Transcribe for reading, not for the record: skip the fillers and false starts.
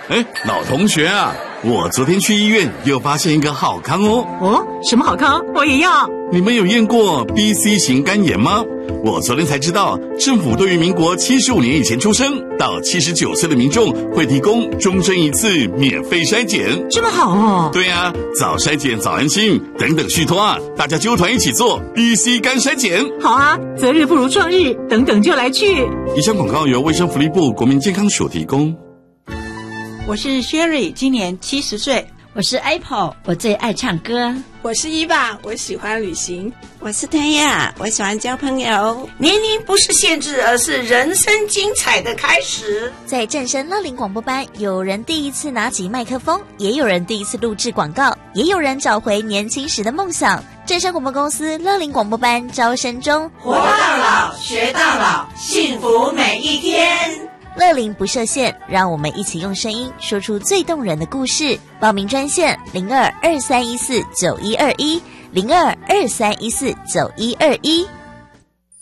老同学啊，我昨天去医院又发现一个好康哦。 哦，什么好康？我也要。 你们有验过 BC 型肝炎吗？我昨天才知道，政府对于民国75年以前出生到79岁的民众会提供终身一次免费筛检。 这么好哦。 对啊，早筛检早安心，等等续托啊，大家纠团一起做 BC 肝筛检。 好啊，择日不如撞日，等等就来去。 以上广告由卫生福利部国民健康署提供。 我是 Sherry， 今年70岁。 我是 Apple， 我最爱唱歌。 我是伊娃，我喜欢旅行。 我是谭雅，我喜欢交朋友。 年龄不是限制，而是人生精彩的开始。 在正声乐龄广播班，有人第一次拿起麦克风，也有人第一次录制广告，也有人找回年轻时的梦想。正声广播公司乐龄广播班招生中， 活到老，学到老，幸福每一天。 乐龄不设限，让我们一起用声音说出最动人的故事。报名专线0223149121，0223149121。